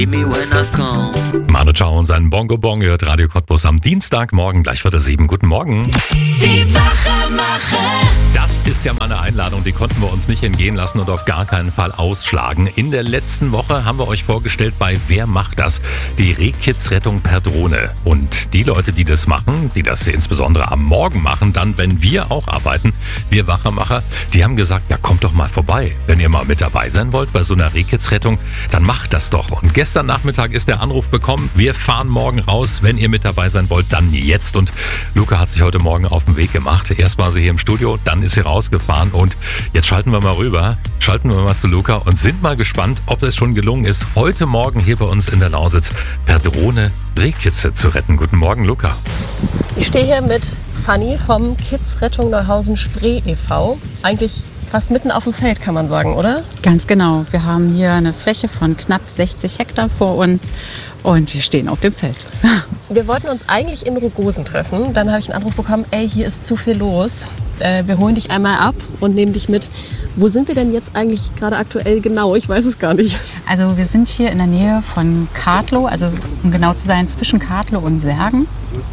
Manu Chao und seinen Bongo Bong hört Radio Cottbus am Dienstagmorgen gleich vor der 7. Guten Morgen. Die Wachermacher. Das ist ja mal eine Einladung, die konnten wir uns nicht entgehen lassen und auf gar keinen Fall ausschlagen. In der letzten Woche haben wir euch vorgestellt bei Wer macht das? Die Rehkitzrettung per Drohne. Und die Leute, die das machen, die das insbesondere am Morgen machen, dann, wenn wir auch arbeiten, wir Wachermacher, die haben gesagt, ja, kommt doch mal vorbei. Wenn ihr mal mit dabei sein wollt bei so einer Rehkitzrettung, dann macht das doch. Und gestern Nachmittag ist der Anruf bekommen, wir fahren morgen raus. Wenn ihr mit dabei sein wollt, dann jetzt. Und Luca hat sich heute Morgen auf den Weg gemacht. Erst war sie hier im Studio, dann ist sie rausgefahren und jetzt schalten wir mal rüber, schalten wir mal zu Luca und sind mal gespannt, ob es schon gelungen ist, heute Morgen hier bei uns in der Lausitz per Drohne Rehkitze zu retten. Guten Morgen, Luca. Ich stehe hier mit Fanny vom Kids-Rettung Neuhausen-Spree e.V. Eigentlich fast mitten auf dem Feld, kann man sagen, oder? Ganz genau. Wir haben hier eine Fläche von knapp 60 Hektar vor uns und wir stehen auf dem Feld. Wir wollten uns eigentlich in Rogosen treffen. Dann habe ich einen Anruf bekommen, hier ist zu viel los. Wir holen dich einmal ab und nehmen dich mit. Wo sind wir denn jetzt eigentlich gerade aktuell genau? Ich weiß es gar nicht. Also wir sind hier in der Nähe von Kartlow, also um genau zu sein, zwischen Kartlow und Särgen.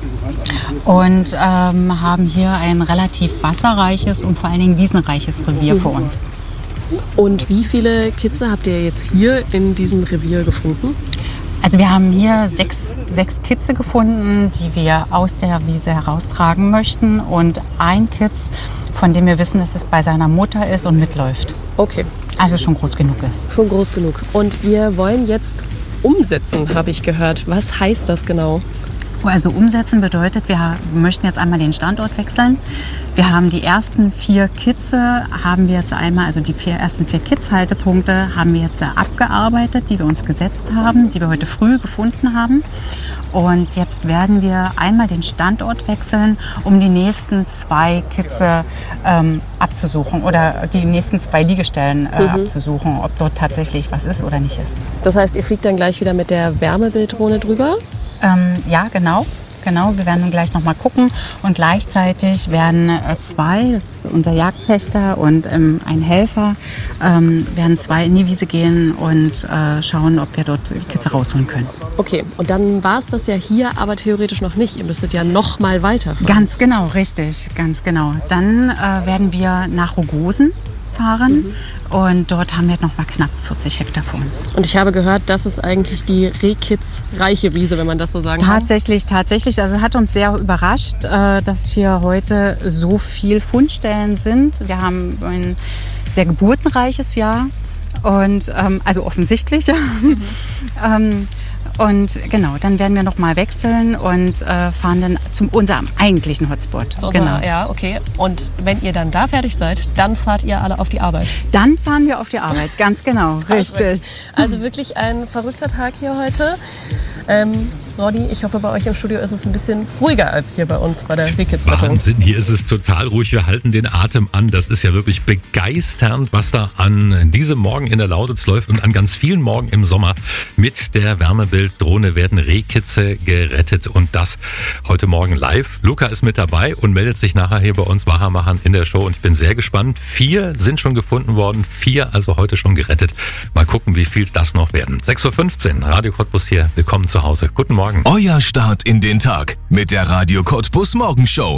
Und haben hier ein relativ wasserreiches und vor allen Dingen wiesenreiches Revier vor uns. Und wie viele Kitze habt ihr jetzt hier in diesem Revier gefunden? Also wir haben hier sechs Kitze gefunden, die wir aus der Wiese heraustragen möchten. Und ein Kitz, von dem wir wissen, dass es bei seiner Mutter ist und mitläuft. Okay. Also schon groß genug ist. Schon groß genug. Und wir wollen jetzt umsetzen, habe ich gehört. Was heißt das genau? Also umsetzen bedeutet, wir möchten jetzt einmal den Standort wechseln. Wir haben die ersten 4 Kitze, haben wir jetzt einmal, also die ersten 4 Kitzhaltepunkte haben wir jetzt abgearbeitet, die wir uns gesetzt haben, die wir heute früh gefunden haben. Und jetzt werden wir einmal den Standort wechseln, um die nächsten 2 Kitze abzusuchen oder die nächsten 2 Liegestellen abzusuchen, ob dort tatsächlich was ist oder nicht ist. Das heißt, ihr fliegt dann gleich wieder mit der Wärmebilddrohne drüber? Ja, genau. Wir werden dann gleich noch mal gucken und gleichzeitig werden 2, das ist unser Jagdpächter und ein Helfer, werden 2 in die Wiese gehen und schauen, ob wir dort die Kitze rausholen können. Okay, und dann war es das ja hier, aber theoretisch noch nicht. Ihr müsstet ja noch mal weiterfahren. Ganz genau, richtig, ganz genau. Dann werden wir nach Rogosen fahren. Und dort haben wir noch mal knapp 40 Hektar vor uns. Und ich habe gehört, das ist eigentlich die Rehkitz-reiche Wiese, wenn man das so sagen kann. Tatsächlich. Also hat uns sehr überrascht, dass hier heute so viel Fundstellen sind. Wir haben ein sehr geburtenreiches Jahr und also offensichtlich. Und genau, dann werden wir noch mal wechseln und fahren dann zu unserem eigentlichen Hotspot. Genau. Ja, okay. Und wenn ihr dann da fertig seid, dann fahrt ihr alle auf die Arbeit? Dann fahren wir auf die Arbeit, ganz genau, richtig. Also wirklich ein verrückter Tag hier heute. Roddy, ich hoffe, bei euch im Studio ist es ein bisschen ruhiger als hier bei uns bei der Rehkitzrettung. Wahnsinn, hier ist es total ruhig. Wir halten den Atem an. Das ist ja wirklich begeisternd, was da an diesem Morgen in der Lausitz läuft und an ganz vielen Morgen im Sommer. Mit der Wärmebilddrohne werden Rehkitze gerettet und das heute Morgen live. Luca ist mit dabei und meldet sich nachher hier bei uns Wachermachern in der Show und ich bin sehr gespannt. 4 sind schon gefunden worden, 4 also heute schon gerettet. Mal gucken, wie viel das noch werden. 6.15 Uhr, Radio Cottbus hier. Willkommen zu Hause. Guten Morgen. Euer Start in den Tag mit der Radio Cottbus Morgenshow.